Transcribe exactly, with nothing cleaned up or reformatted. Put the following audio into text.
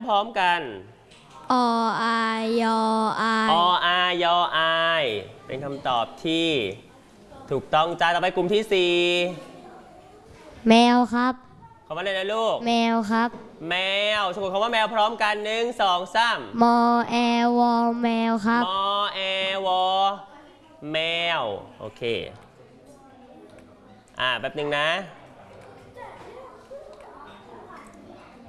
พร้อมกันออายออายออายออายเป็นคำตอบที่ถูกต้องจ้าต่อไปกลุ่มที่สี่แมวครับคำว่าอะไรนะลูกแมวครับแมวสะกดคำว่าแมวพร้อมกันหนึ่งสองสามมอแอวอแมวครับมอแอวอแมวโอเคอ่าแป๊บหนึ่งนะ